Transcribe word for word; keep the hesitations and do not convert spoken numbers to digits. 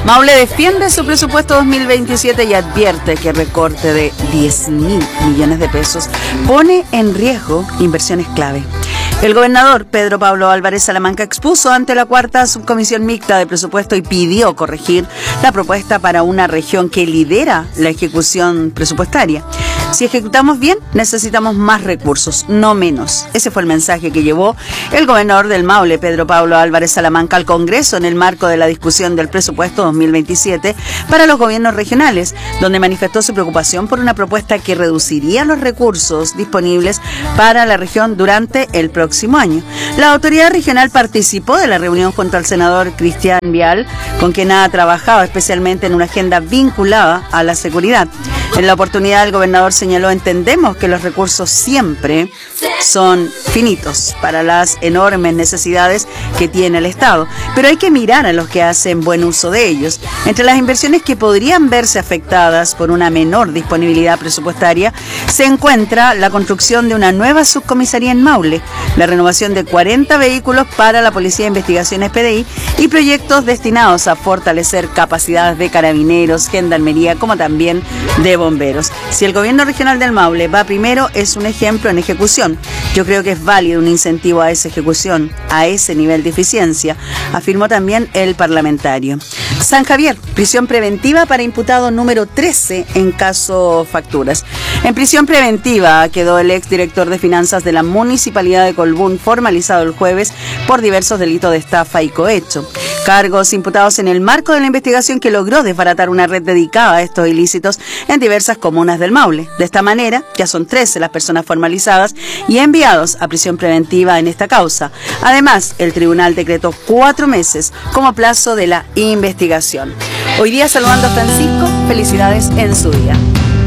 Maule defiende su presupuesto dos mil veintisiete y advierte que recorte de diez mil millones de pesos pone en riesgo inversiones clave. El gobernador Pedro Pablo Álvarez Salamanca expuso ante la cuarta subcomisión mixta de presupuesto y pidió corregir la propuesta para una región que lidera la ejecución presupuestaria. Si ejecutamos bien, necesitamos más recursos, no menos. Ese fue el mensaje que llevó el gobernador del Maule, Pedro Pablo Álvarez Salamanca, al Congreso en el marco de la discusión del presupuesto dos mil veintisiete para los gobiernos regionales, donde manifestó su preocupación por una propuesta que reduciría los recursos disponibles para la región durante el próximo año. La autoridad regional participó de la reunión junto al senador Cristian Vial, con quien ha trabajado especialmente en una agenda vinculada a la seguridad. En la oportunidad, el gobernador señaló: entendemos que los recursos siempre son finitos para las enormes necesidades que tiene el Estado, pero hay que mirar a los que hacen buen uso de ellos. Entre las inversiones que podrían verse afectadas por una menor disponibilidad presupuestaria se encuentra la construcción de una nueva subcomisaría en Maule, la renovación de cuarenta vehículos para la Policía de Investigaciones P D I y proyectos destinados a fortalecer capacidades de carabineros, gendarmería, como también de bomberos. Si el gobierno regional del Maule va primero, es un ejemplo en ejecución. Yo creo que es válido un incentivo a esa ejecución, a ese nivel de eficiencia, afirmó también el parlamentario. San Javier, prisión preventiva para imputado número trece en caso facturas. En prisión preventiva quedó el exdirector de finanzas de la Municipalidad de Colbún, formalizado el jueves por diversos delitos de estafa y cohecho. Cargos imputados en el marco de la investigación que logró desbaratar una red dedicada a estos ilícitos en diversas comunas del Maule. De esta manera, ya son trece las personas formalizadas y enviados a prisión preventiva en esta causa. Además, el tribunal decretó cuatro meses como plazo de la investigación. Hoy día saludando a Francisco, felicidades en su día.